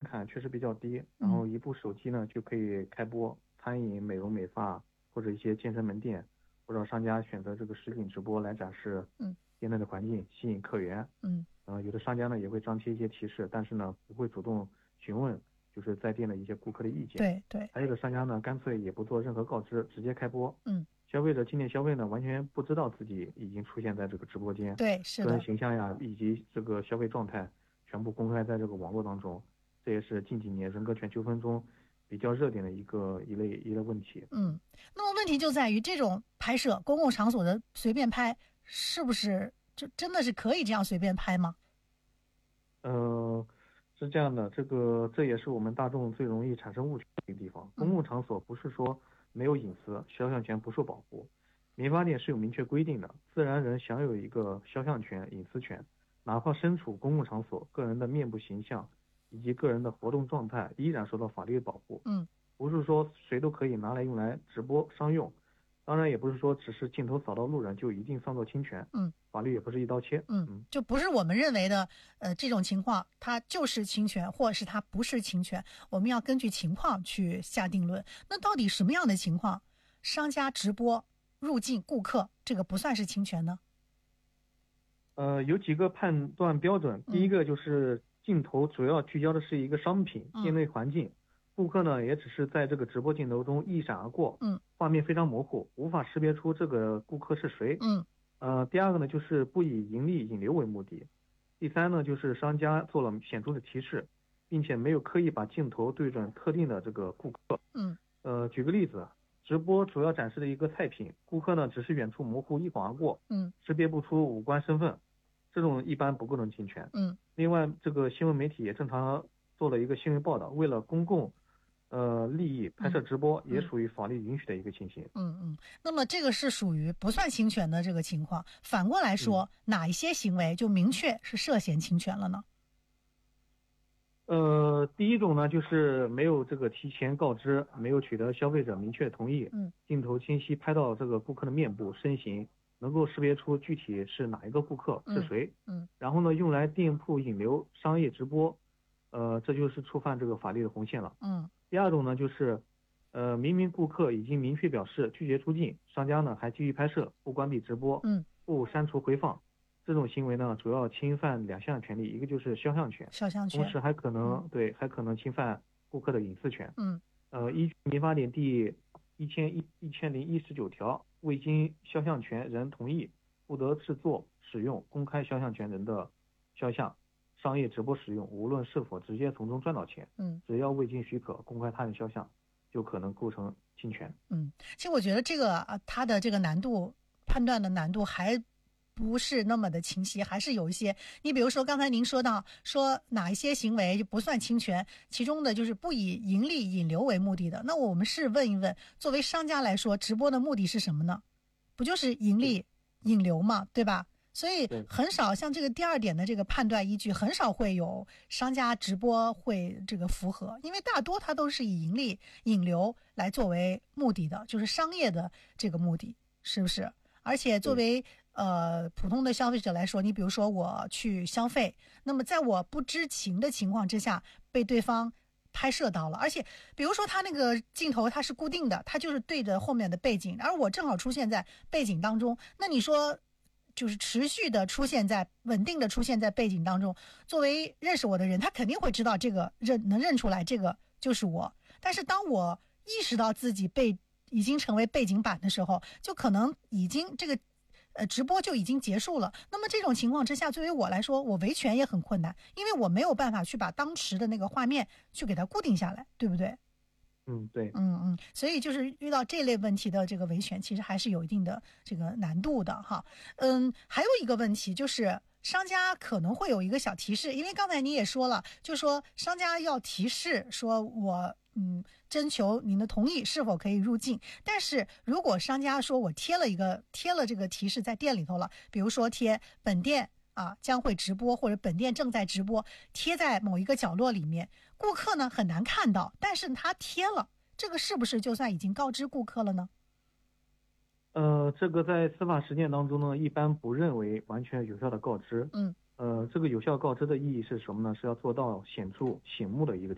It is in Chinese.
槛确实比较低，然后一部手机呢就可以开播餐饮、美容美发或者一些健身门店，或者商家选择这个实景直播来展示店内的环境，吸引客源。有的商家呢也会张贴一些提示，但是呢不会主动询问就是在店的一些顾客的意见。 对对。 还有的商家呢干脆也不做任何告知，直接开播。消费者进店消费呢完全不知道自己已经出现在这个直播间。 对，是的。 个人形象呀以及这个消费状态全部公开在这个网络当中，这也是近几年人格权纠纷中比较热点的一类问题。 那么问题就在于这种拍摄公共场所的随便拍，是不是就真的是可以这样随便拍吗？ 是这样的，这也是我们大众最容易产生误区的一个地方。公共场所不是说没有隐私，肖像权不受保护。民法典是有明确规定的，自然人享有一个肖像权、隐私权，哪怕身处公共场所，个人的面部形象以及个人的活动状态依然受到法律的保护。不是说谁都可以拿来用来直播商用，当然也不是说只是镜头扫到路人就一定算作侵权。法律也不是一刀切。 就不是我们认为的这种情况它就是侵权，或者是它不是侵权，我们要根据情况去下定论。那到底什么样的情况商家直播入境顾客这个不算是侵权呢？ 有几个判断标准。第一个就是镜头主要聚焦的是一个商品、店内环境，顾客呢也只是在这个直播镜头中一闪而过，画面非常模糊，无法识别出这个顾客是谁。第二个呢就是不以盈利引流为目的。第三呢就是商家做了显著的提示，并且没有刻意把镜头对准特定的这个顾客。举个例子，直播主要展示的一个菜品，顾客呢只是远处模糊一晃而过，识别不出五官身份，这种一般不构成侵权。另外这个新闻媒体也正常做了一个新闻报道，为了公共利益拍摄直播，也属于法律允许的一个情形。 那么这个是属于不算侵权的这个情况。反过来说，哪一些行为就明确是涉嫌侵权了呢？ 第一种呢就是没有这个提前告知，没有取得消费者明确同意，镜头清晰拍到这个顾客的面部身形，能够识别出具体是哪一个顾客是谁。然后呢用来店铺引流商业直播，这就是触犯这个法律的红线了。第二种呢就是明明顾客已经明确表示拒绝出境，商家呢还继续拍摄，不关闭直播，不删除回放，这种行为呢主要侵犯两项权利，一个就是肖像权，同时还可能侵犯顾客的隐私权。依据民法典第1019条，未经肖像权人同意，不得制作、使用公开肖像权人的肖像商业直播使用，无论是否直接从中赚到钱，只要未经许可公开他人肖像，就可能构成侵权。 其实我觉得这个它的这个难度判断的难度还不是那么的清晰，还是有一些。你比如说刚才您说到说哪一些行为就不算侵权，其中的就是不以盈利引流为目的的。那我们是问一问，作为商家来说，直播的目的是什么呢？不就是盈利引流嘛，对吧？所以很少像这个第二点的这个判断依据，很少会有商家直播会这个符合，因为大多它都是以盈利引流来作为目的的，就是商业的这个目的，是不是？而且作为普通的消费者来说，你比如说我去消费，那么在我不知情的情况之下被对方拍摄到了，而且比如说他那个镜头它是固定的，它就是对着后面的背景，而我正好出现在背景当中，那你说就是持续的出现在稳定的出现在背景当中，作为认识我的人，他肯定会知道这个能认出来这个就是我。但是当我意识到自己已经成为背景板的时候，就可能已经这个直播就已经结束了。那么这种情况之下，作为我来说，我维权也很困难，因为我没有办法去把当时的那个画面去给它固定下来，对不对？ 对。 所以就是遇到这类问题的这个维权，其实还是有一定的这个难度的哈。还有一个问题就是商家可能会有一个小提示，因为刚才你也说了，就说商家要提示说我征求您的同意是否可以入境。但是如果商家说我贴了这个提示在店里头了，比如说贴本店将会直播，或者本店正在直播，贴在某一个角落里面，顾客呢很难看到，但是他贴了，这个是不是就算已经告知顾客了呢？ 这个在司法实践当中呢，一般不认为完全有效的告知。这个有效告知的意义是什么呢？是要做到显著醒目的一个